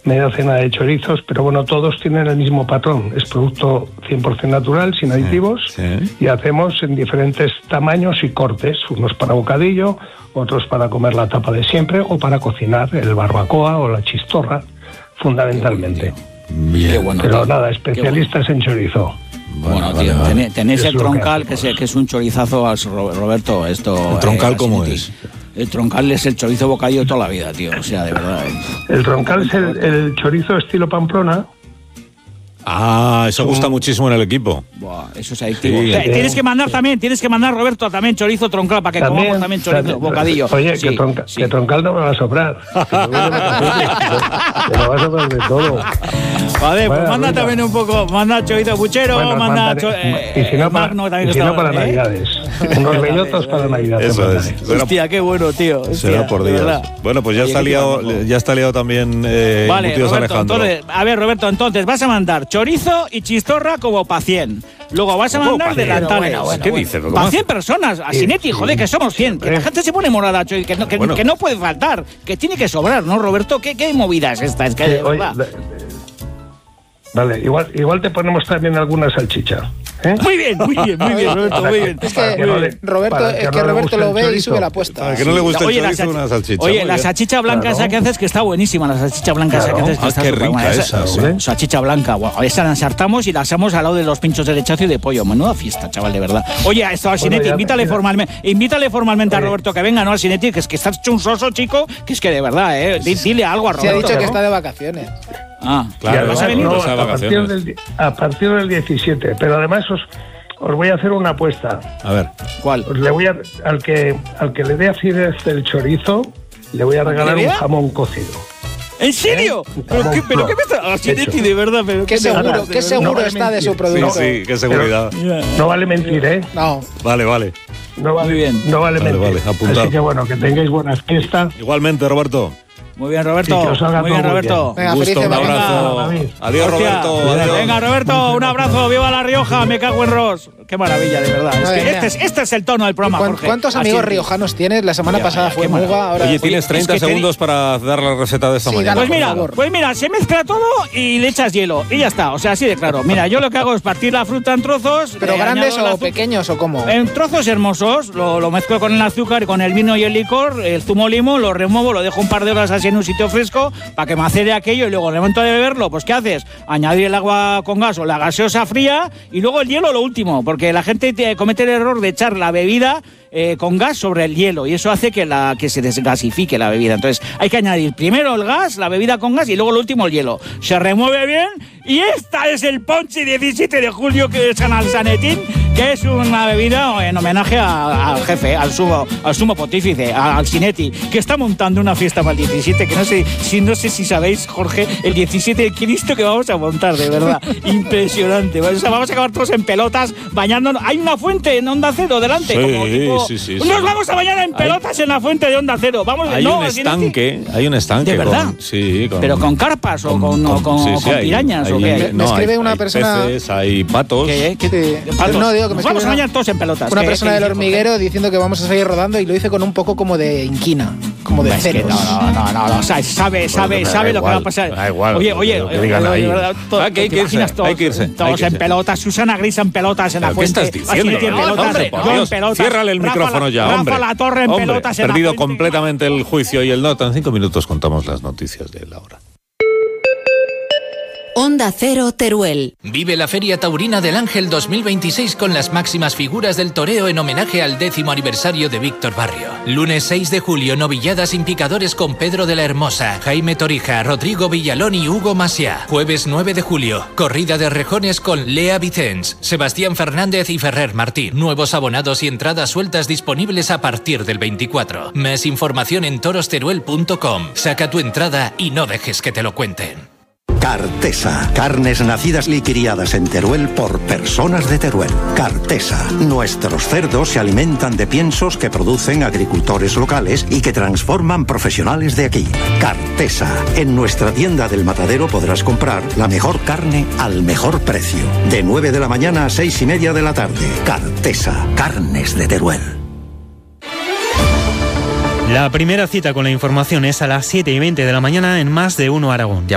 media docena de chorizos, pero bueno, todos tienen el mismo patrón. Es producto 100% natural, sin aditivos, y hacemos en diferentes tamaños y cortes, unos para bocadillo, otros para comer la tapa de siempre o para cocinar el barbacoa o la chistorra, fundamentalmente. Bien. Qué bueno, pero nada, especialistas en chorizo. Bueno, tío, tenéis el troncal, que es un chorizazo, Roberto. Esto, ¿El troncal cómo es? El troncal es el chorizo bocadillo toda la vida, tío. O sea, de verdad. El troncal es el chorizo estilo Pamplona. Ah, eso gusta muchísimo en el equipo. Buah, eso es adictivo. Sí, tienes que mandar, Roberto, también chorizo troncal, para que comamos también chorizo bocadillo. Oye, que troncal no me va a sobrar. Que me va a sobrar de todo. Vale, pues manda también un poco, manda chorizo puchero, manda y si no para Navidades. Unos bellotos para Navidades. Eso es. Hostia, qué bueno, tío. Hostia, será por días. Bueno, pues ya está liado también vale, Embutidos Roberto, Alejandro. Entonces, a ver, Roberto, entonces vas a mandar chorizo y chistorra como para 100. Luego vas a mandar delantales. ¿Qué dices? Para 100 personas. A Sinetti, joder, que somos 100. Que la gente se pone morada, que no puede faltar. Que tiene que sobrar, ¿no, Roberto? ¿Qué movida es esta? Es que de verdad. Vale, igual te ponemos también alguna salchicha. Muy bien, Roberto, muy bien. Es que Roberto lo ve y sube la apuesta. Para que no le guste el chorizo, una salchicha. Oye, la salchicha blanca esa que haces, que está buenísima, la salchicha blanca esa que haces, que está qué rica esa. Salchicha blanca, bueno, esa la ensartamos y la asamos al lado de los pinchos de lechazo y de pollo. Menuda fiesta, chaval, de verdad. Oye, esto al Sinetti, invítale formalmente a Roberto que venga, ¿no? Al Sinetti, que es que estás hecho un soso, chico, que es que de verdad, dile algo a Roberto. Se ha dicho que está de vacaciones. Ah, claro, ¿vas a venir? A partir del 17, pero además os voy a hacer una apuesta. A ver, ¿cuál? Le voy al que le dé acidez el chorizo, le voy a regalar un jamón cocido. ¿En serio? ¿Pero qué me está haciendo, de verdad? Pero qué seguro está de su producto. Sí, qué seguridad. No vale mentir, ¿eh? No. Vale. No vale, muy bien. No vale mentir. Vale, apuntado. Así que bueno, que tengáis buenas fiestas. Igualmente, Roberto. Muy bien, Roberto. Muy bien, Roberto. Venga, un gusto, un abrazo. Venga. Adiós, Roberto. Adiós. Venga, Roberto, un abrazo. ¡Viva La Rioja! Me cago en Ros. Qué maravilla, de verdad. Es que este es el tono del programa, Jorge. ¿Cuántos amigos riojanos tienes? La semana pasada fue Muga. Ahora Oye, tienes 30 segundos para dar la receta de esta mañana. Pues mira, se mezcla todo y le echas hielo. Y ya está, o sea, así de claro. Mira, yo lo que hago es partir la fruta en trozos. ¿Pero grandes o pequeños o cómo? En trozos hermosos. Lo mezclo con el azúcar y con el vino y el licor, el zumo limón, lo remuevo, lo dejo un par de horas así en un sitio fresco para que macere aquello y luego en el momento de beberlo, pues ¿qué haces? Añadir el agua con gas o la gaseosa fría y luego el hielo lo último, porque la gente comete el error de echar la bebida con gas sobre el hielo y eso hace que se desgasifique la bebida. Entonces hay que añadir primero el gas, la bebida con gas y luego lo último el hielo. Se remueve bien y esta es el Ponche 17 de julio que es Canal Sanetín, que es una bebida en homenaje al jefe, al sumo pontífice, al Sinetti, que está montando una fiesta para el 17, que no sé si sabéis, Jorge, el 17 de Cristo que vamos a montar, de verdad. Impresionante. O sea, vamos a acabar todos en pelotas, bañándonos. Hay una fuente en Onda Cero delante. Sí, como tipo, sí. Nos vamos a bañar en pelotas en la fuente de Onda Cero. Vamos, hay un estanque. ¿De verdad? ¿Pero con carpas o con pirañas? Me escribe una persona... Hay peces, hay patos. ¿Patos? No, digo que nos vamos a bañar todos en pelotas. Una persona del hormiguero diciendo que vamos a seguir rodando y lo dice con un poco como de inquina, como de ceros. No. O sea, sabe lo que va a pasar. Da igual. Oye, hay que irse. Todos en pelotas. Susana Gris en pelotas en la fuente. ¿Qué estás diciendo? Yo en pelotas. Ciérrale el micrófono ya, hombre. Rafa La Torre en pelotas en la fuente. Perdido completamente el juicio y el nota. En 5 minutos contamos las noticias de la hora. Onda Cero Teruel. Vive la Feria Taurina del Ángel 2026 con las máximas figuras del toreo en homenaje al 10º aniversario de Víctor Barrio. Lunes 6 de julio, novilladas sin picadores con Pedro de la Hermosa, Jaime Torija, Rodrigo Villalón y Hugo Masia. Jueves 9 de julio, corrida de rejones con Lea Vicens, Sebastián Fernández y Ferrer Martín. Nuevos abonados y entradas sueltas disponibles a partir del 24. Más información en torosteruel.com. Saca tu entrada y no dejes que te lo cuenten. Cartesa, carnes nacidas y criadas en Teruel por personas de Teruel. Cartesa, nuestros cerdos se alimentan de piensos que producen agricultores locales y que transforman profesionales de aquí. Cartesa, en nuestra tienda del Matadero podrás comprar la mejor carne al mejor precio. De 9 de la mañana a 6:30 de la tarde. Cartesa, carnes de Teruel. La primera cita con la información es a las 7:20 de la mañana en Más de Uno Aragón.